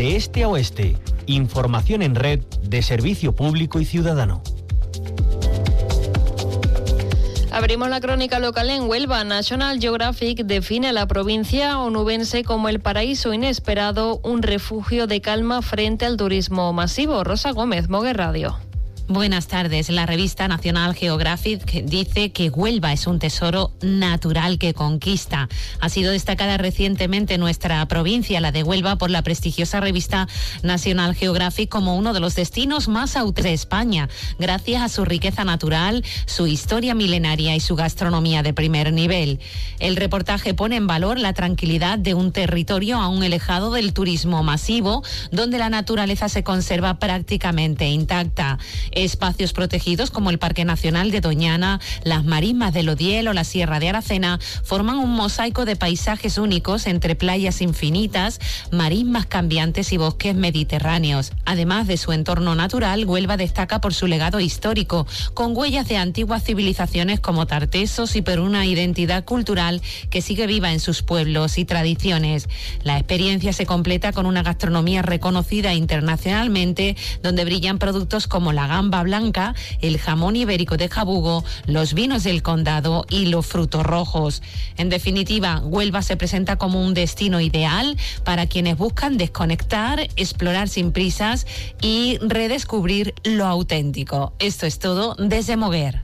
de este a oeste. Información en red de Servicio Público y Ciudadano. Abrimos la crónica local en Huelva. National Geographic define a la provincia onubense como el paraíso inesperado, un refugio de calma frente al turismo masivo. Rosa Gómez, Moguer Radio. Buenas tardes. La revista National Geographic dice que Huelva es un tesoro natural que conquista. Ha sido destacada recientemente nuestra provincia, la de Huelva, por la prestigiosa revista National Geographic como uno de los destinos más auténticos de España, gracias a su riqueza natural, su historia milenaria y su gastronomía de primer nivel. El reportaje pone en valor la tranquilidad de un territorio aún alejado del turismo masivo, donde la naturaleza se conserva prácticamente intacta. Espacios protegidos como el Parque Nacional de Doñana, las marismas del Odiel o la Sierra de Aracena forman un mosaico de paisajes únicos entre playas infinitas, marismas cambiantes y bosques mediterráneos. Además de su entorno natural, Huelva destaca por su legado histórico, con huellas de antiguas civilizaciones como Tartesos y por una identidad cultural que sigue viva en sus pueblos y tradiciones. La experiencia se completa con una gastronomía reconocida internacionalmente, donde brillan productos como la gamba blanca, el jamón ibérico de Jabugo, los vinos del Condado y los frutos rojos. En definitiva, Huelva se presenta como un destino ideal para quienes buscan desconectar, explorar sin prisas y redescubrir lo auténtico. Esto es todo desde Moguer.